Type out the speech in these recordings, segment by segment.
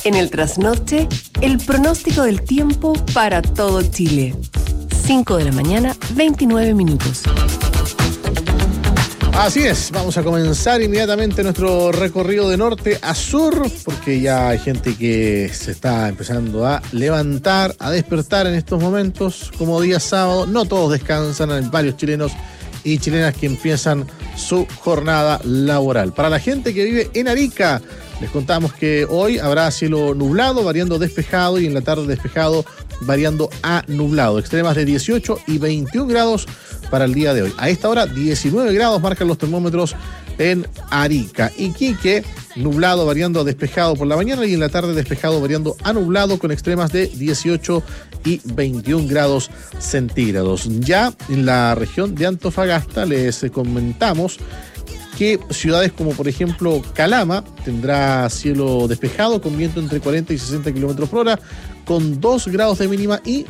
En el trasnoche, el pronóstico del tiempo para todo Chile. 5 de la mañana, 29 minutos. Así es, vamos a comenzar inmediatamente nuestro recorrido de norte a sur, porque ya hay gente que se está empezando a levantar, a despertar en estos momentos, como día sábado. No todos descansan, hay varios chilenos y chilenas que empiezan su jornada laboral. Para la gente que vive en Arica, les contamos que hoy habrá cielo nublado, variando despejado, y en la tarde despejado, variando a nublado. Extremas de 18 y 21 grados para el día de hoy. A esta hora, 19 grados marcan los termómetros en Arica. Iquique, nublado, variando a despejado por la mañana, y en la tarde despejado, variando a nublado, con extremas de 18 y 21 grados centígrados. Ya en la región de Antofagasta les comentamos que ciudades como por ejemplo Calama tendrá cielo despejado con viento entre 40 y 60 kilómetros por hora, con 2 grados de mínima y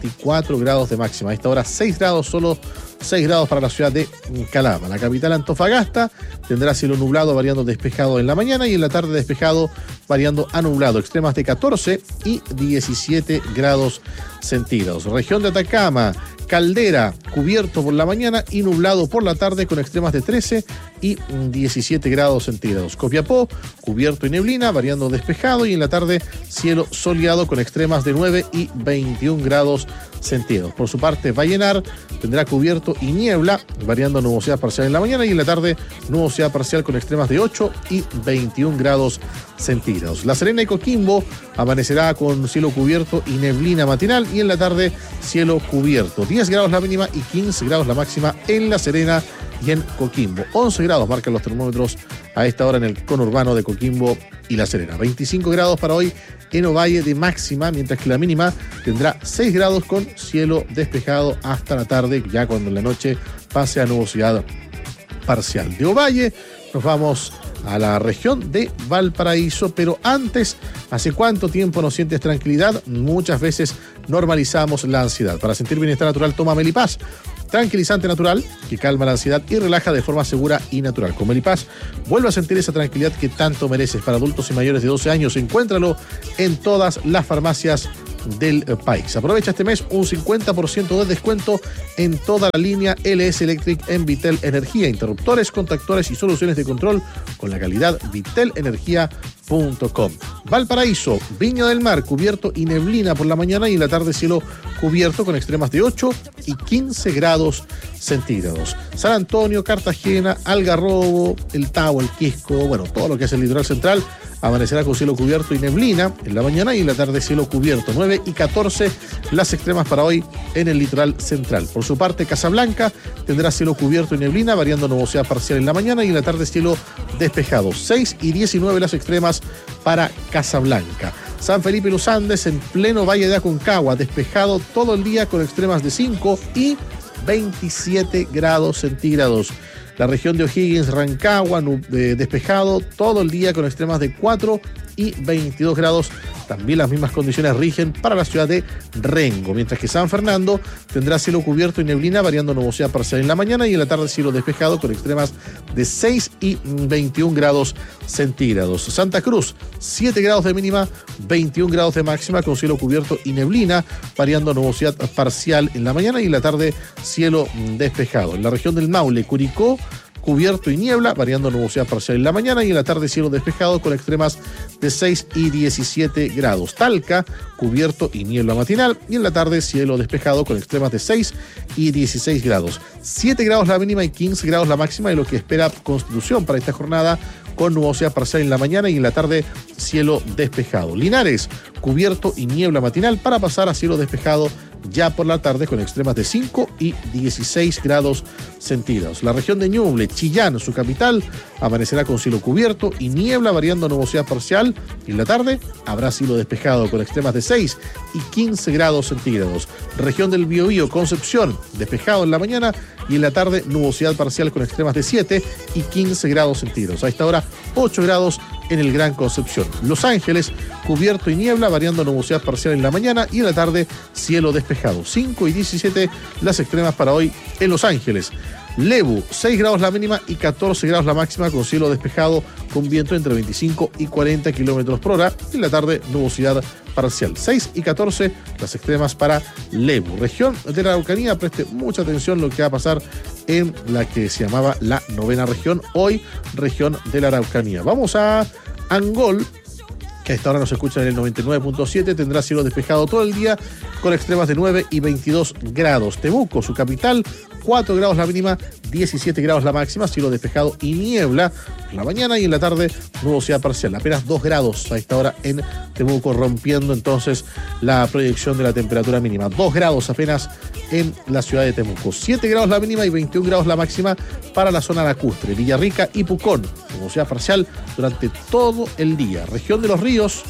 24 grados de máxima. A esta hora 6 grados, solo 6 grados para la ciudad de Calama. La capital Antofagasta tendrá cielo nublado, variando despejado en la mañana, y en la tarde despejado, variando a nublado. Extremas de 14 y 17 grados centígrados. Región de Atacama, Caldera, cubierto por la mañana y nublado por la tarde, con extremas de 13 y 17 grados centígrados. Copiapó, cubierto y neblina, variando despejado, y en la tarde cielo soleado con extremas de 9 y 21 grados centígrados. Por su parte, Vallenar tendrá cubierto y niebla, variando nubosidad parcial en la mañana, y en la tarde nubosidad parcial con extremas de 8 y 21 grados centígrados. La Serena y Coquimbo amanecerá con cielo cubierto y neblina matinal, y en la tarde cielo cubierto. 10 grados la mínima y 15 grados la máxima en La Serena y en Coquimbo. 11 grados marcan los termómetros a esta hora en el conurbano de Coquimbo y La Serena. 25 grados para hoy en Ovalle de máxima, mientras que la mínima tendrá 6 grados con cielo despejado hasta la tarde, ya cuando en la noche pase a nubosidad parcial. De Ovalle nos vamos a la región de Valparaíso, pero antes, ¿hace cuánto tiempo no sientes tranquilidad? Muchas veces normalizamos la ansiedad. Para sentir bienestar natural, toma Melipaz, tranquilizante natural que calma la ansiedad y relaja de forma segura y natural. Con Melipaz, vuelve a sentir esa tranquilidad que tanto mereces. Para adultos y mayores de 12 años, encuéntralo en todas las farmacias del país. Aprovecha este mes un 50% de descuento en toda la línea LS Electric en Vitel Energía, interruptores, contactores y soluciones de control con la calidad vitelenergia.com. Valparaíso, Viña del Mar, cubierto y neblina por la mañana, y en la tarde cielo cubierto con extremas de 8 y 15 grados centígrados. San Antonio, Cartagena, Algarrobo, El Tabo, El Quisco, bueno, todo lo que es el litoral central, amanecerá con cielo cubierto y neblina en la mañana, y en la tarde cielo cubierto. 9 y 14 las extremas para hoy en el litoral central. Por su parte, Casablanca tendrá cielo cubierto y neblina, variando nubosidad parcial en la mañana, y en la tarde cielo despejado. 6 y 19 las extremas para Casablanca. San Felipe y Los Andes, en pleno Valle de Aconcagua, despejado todo el día con extremas de 5 y 27 grados centígrados. La región de O'Higgins, Rancagua, despejado todo el día con extremas de 4 y 22 grados. También las mismas condiciones rigen para la ciudad de Rengo, mientras que San Fernando tendrá cielo cubierto y neblina, variando nubosidad parcial en la mañana, y en la tarde cielo despejado con extremas de 6 y 21 grados centígrados. Santa Cruz, 7 grados de mínima, 21 grados de máxima, con cielo cubierto y neblina, variando nubosidad parcial en la mañana, y en la tarde cielo despejado. En la región del Maule, Curicó, cubierto y niebla, variando nubosidad parcial en la mañana, y en la tarde cielo despejado con extremas de 6 y 17 grados. Talca, cubierto y niebla matinal, y en la tarde cielo despejado con extremas de 6 y 16 grados. 7 grados la mínima y 15 grados la máxima de lo que espera Constitución para esta jornada, con nubosidad parcial en la mañana, y en la tarde cielo despejado. Linares, cubierto y niebla matinal, para pasar a cielo despejado ya por la tarde con extremas de 5 y 16 grados centígrados. La región de Ñuble, Chillán, su capital, amanecerá con cielo cubierto y niebla, variando nubosidad parcial, y en la tarde habrá cielo despejado con extremas de 6 y 15 grados centígrados. Región del Biobío, Concepción, despejado en la mañana, y en la tarde nubosidad parcial con extremas de 7 y 15 grados centígrados. A esta hora 8 grados en el Gran Concepción. Los Ángeles, cubierto y niebla, variando nubosidad parcial en la mañana, y en la tarde cielo despejado. 5 y 17 las extremas para hoy en Los Ángeles. Lebu, 6 grados la mínima y 14 grados la máxima, con cielo despejado, con viento entre 25 y 40 kilómetros por hora. En la tarde, nubosidad parcial. 6 y 14 las extremas para Lebu. Región de la Araucanía, preste mucha atención lo que va a pasar en la que se llamaba la 9ª región, hoy región de la Araucanía. Vamos a Angol, que a esta hora nos escucha en el 99.7, tendrá cielo despejado todo el día con extremas de 9 y 22 grados. Temuco, su capital, 4 grados la mínima, 17 grados la máxima, cielo despejado y niebla en la mañana, y en la tarde nubosidad parcial, apenas 2 grados a esta hora en Temuco, rompiendo entonces la proyección de la temperatura mínima. 2 grados apenas en la ciudad de Temuco, 7 grados la mínima y 21 grados la máxima para la zona lacustre, Villarrica y Pucón, nubosidad parcial durante todo el día. Región de los ríos,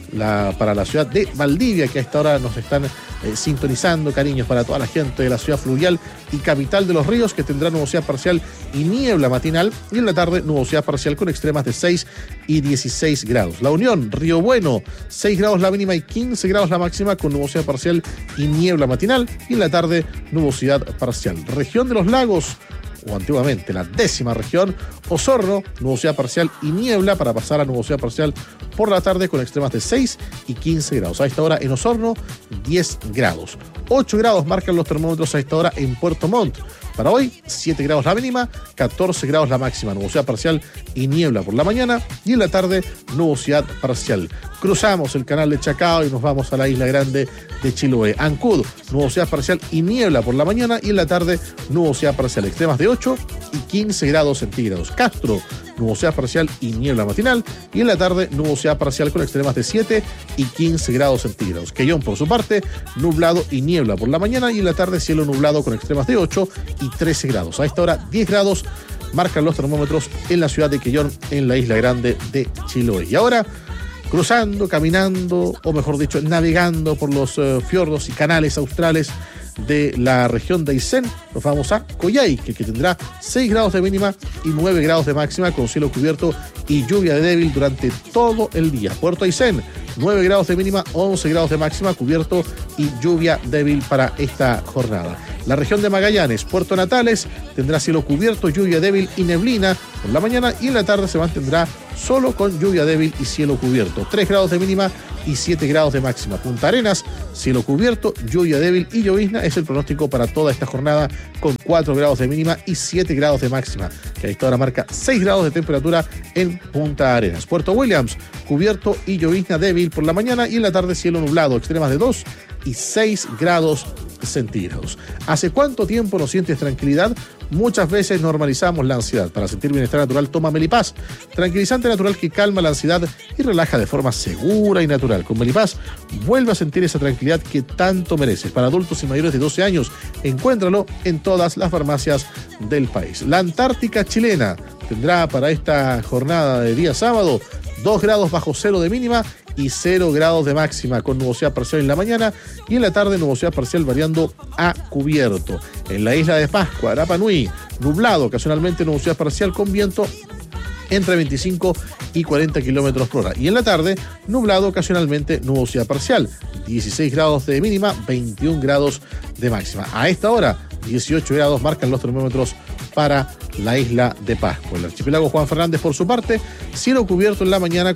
para la ciudad de Valdivia, que a esta hora nos están sintonizando. Cariños para toda la gente de la ciudad fluvial y capital de los ríos, que tendrá nubosidad parcial y niebla matinal, y en la tarde nubosidad parcial con extremas de 6 y 16 grados. La Unión, Río Bueno, 6 grados la mínima y 15 grados la máxima, con nubosidad parcial y niebla matinal, y en la tarde nubosidad parcial. Región de los Lagos, o antiguamente la 10ª región, Osorno, nubosidad parcial y niebla, para pasar a nubosidad parcial por la tarde con extremas de 6 y 15 grados. A esta hora en Osorno, 10 grados. 8 grados marcan los termómetros a esta hora en Puerto Montt. Para hoy, 7 grados la mínima, 14 grados la máxima, nubosidad parcial y niebla por la mañana, y en la tarde nubosidad parcial. Cruzamos el canal de Chacao y nos vamos a la isla grande de Chiloé. Ancud, nubosidad parcial y niebla por la mañana, y en la tarde nubosidad parcial, extremas de 8 y 15 grados centígrados. Castro, nubosidad parcial y niebla matinal, y en la tarde nubosidad parcial con extremas de 7 y 15 grados centígrados. Quellón, por su parte, nublado y niebla por la mañana, y en la tarde cielo nublado con extremas de 8 y 13 grados. A esta hora 10 grados marcan los termómetros en la ciudad de Quellón, en la isla grande de Chiloé. Y ahora, cruzando, caminando, o mejor dicho, navegando por los fiordos y canales australes de la región de Aysén, nos vamos a Coyhaique, que tendrá 6 grados de mínima y 9 grados de máxima, con cielo cubierto y lluvia débil durante todo el día. Puerto Aysén, 9 grados de mínima, 11 grados de máxima, cubierto y lluvia débil para esta jornada. La región de Magallanes, Puerto Natales, tendrá cielo cubierto, lluvia débil y neblina por la mañana, y en la tarde se mantendrá solo con lluvia débil y cielo cubierto. 3 grados de mínima y 7 grados de máxima. Punta Arenas, cielo cubierto, lluvia débil y llovizna es el pronóstico para toda esta jornada, con 4 grados de mínima y 7 grados de máxima, que a esta hora marca 6 grados de temperatura en Punta Arenas. Puerto Williams, cubierto y llovizna débil por la mañana, y en la tarde cielo nublado, extremas de 2 y 6 grados centígrados. ¿Hace cuánto tiempo no sientes tranquilidad? Muchas veces normalizamos la ansiedad. Para sentir bienestar natural, toma Melipaz, tranquilizante natural que calma la ansiedad y relaja de forma segura y natural. Con Melipaz, vuelve a sentir esa tranquilidad que tanto mereces. Para adultos y mayores de 12 años, encuéntralo en todas las farmacias del país. La Antártica chilena tendrá para esta jornada de día sábado 2 grados bajo cero de mínima y 0 grados de máxima, con nubosidad parcial en la mañana, y en la tarde nubosidad parcial variando a cubierto. En la isla de Pascua, Rapa Nui, nublado, ocasionalmente nubosidad parcial con viento entre 25 y 40 kilómetros por hora. Y en la tarde, nublado, ocasionalmente nubosidad parcial. 16 grados de mínima, 21 grados de máxima. A esta hora, 18 grados marcan los termómetros para la isla de Pascua. El archipiélago Juan Fernández, por su parte, cielo cubierto en la mañana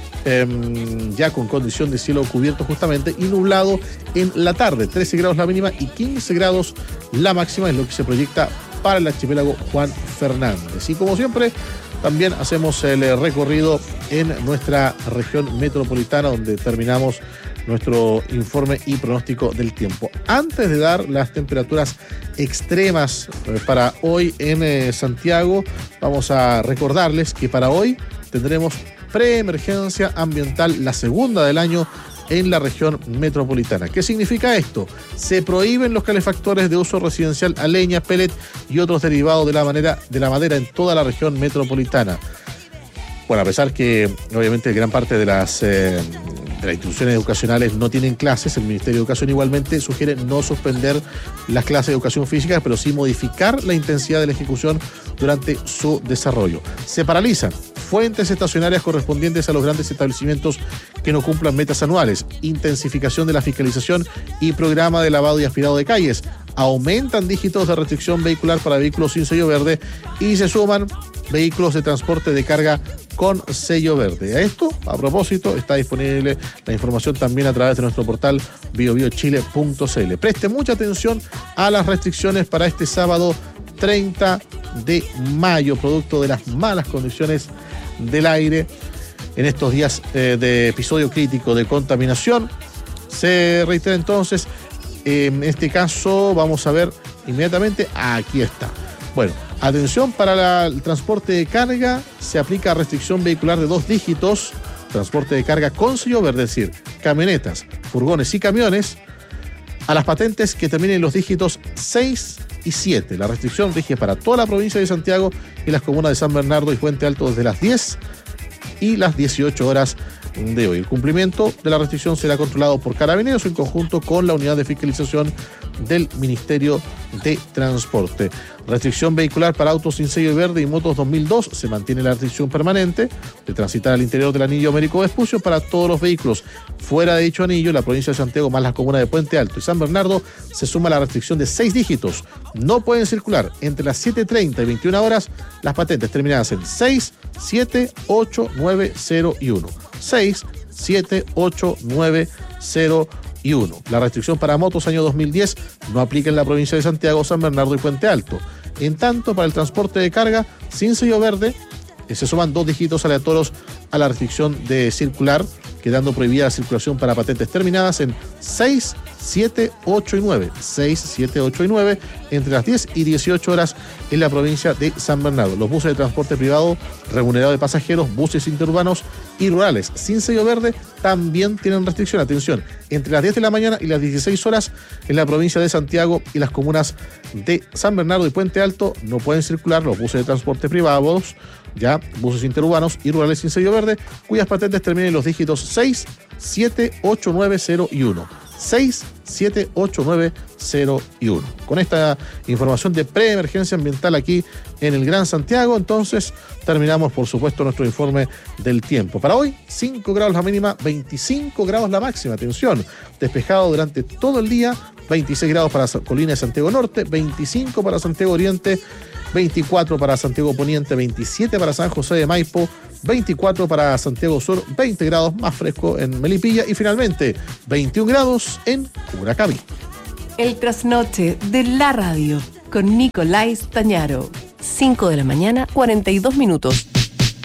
ya con condición de cielo cubierto justamente, y nublado en la tarde. 13 grados la mínima y 15 grados la máxima es lo que se proyecta para el archipiélago Juan Fernández. Y como siempre, también hacemos el recorrido en nuestra región metropolitana, donde terminamos nuestro informe y pronóstico del tiempo. Antes de dar las temperaturas extremas para hoy en Santiago, vamos a recordarles que para hoy tendremos preemergencia ambiental, la segunda del año en la región metropolitana. ¿Qué significa esto? Se prohíben los calefactores de uso residencial a leña, pellet y otros derivados de la madera en toda la región metropolitana. Bueno, a pesar que obviamente gran parte de las instituciones educacionales no tienen clases, el Ministerio de Educación igualmente sugiere no suspender las clases de educación física, pero sí modificar la intensidad de la ejecución durante su desarrollo. Se paralizan fuentes estacionarias correspondientes a los grandes establecimientos que no cumplan metas anuales, intensificación de la fiscalización y programa de lavado y aspirado de calles, aumentan dígitos de restricción vehicular para vehículos sin sello verde y se suman vehículos de transporte de carga con sello verde. A esto, a propósito, está disponible la información también a través de nuestro portal biobiochile.cl. Preste mucha atención a las restricciones para este sábado 30 de mayo, producto de las malas condiciones del aire en estos días de episodio crítico de contaminación. Se reitera entonces, en este caso vamos a ver inmediatamente, aquí está. Bueno, atención, para el transporte de carga se aplica restricción vehicular de 2 dígitos, transporte de carga con sello verde, es decir, camionetas, furgones y camiones, a las patentes que terminen los dígitos 6 y 7. La restricción rige para toda la provincia de Santiago y las comunas de San Bernardo y Puente Alto desde las 10 y las 18 horas de hoy. El cumplimiento de la restricción será controlado por Carabineros en conjunto con la unidad de fiscalización del Ministerio de Transporte. Restricción vehicular para autos sin sello verde y motos 2002. Se mantiene la restricción permanente de transitar al interior del anillo Américo Vespucio para todos los vehículos. Fuera de dicho anillo, la provincia de Santiago más las comunas de Puente Alto y San Bernardo se suma la restricción de 6 dígitos. No pueden circular entre las 7:30 y 21 horas las patentes terminadas en 6, 7, 8, 9, 0 y 1. 6, 7, 8, 9, 0 y 1. La restricción para motos año 2010 no aplica en la provincia de Santiago, San Bernardo y Puente Alto. En tanto, para el transporte de carga sin sello verde, se suman 2 dígitos aleatorios a la restricción de circular, quedando prohibida la circulación para patentes terminadas en 6, 7, 8 y 9. 6, 7, 8 y 9 entre las 10 y 18 horas en la provincia de San Bernardo. Los buses de transporte privado remunerado de pasajeros, buses interurbanos y rurales sin sello verde también tienen restricción. Atención, entre las 10 de la mañana y las 16 horas en la provincia de Santiago y las comunas de San Bernardo y Puente Alto no pueden circular los buses de transporte privados, ya buses interurbanos y rurales sin sello verde, cuyas patentes terminen en los dígitos 6, 7, 8, 9, 0 y 1. 6, 7, 8, 9, 0 y 1. Con esta información de preemergencia ambiental aquí en el Gran Santiago, entonces terminamos, por supuesto, nuestro informe del tiempo. Para hoy, 5 grados la mínima, 25 grados la máxima. Atención, despejado durante todo el día, 26 grados para Colina de Santiago Norte, 25 para Santiago Oriente, 24 para Santiago Poniente, 27 para San José de Maipo, 24 para Santiago Sur, 20 grados más fresco en Melipilla y finalmente 21 grados en Curacaví. El trasnoche de la radio con Nicolás Tañaro. 5 de la mañana, 42 minutos.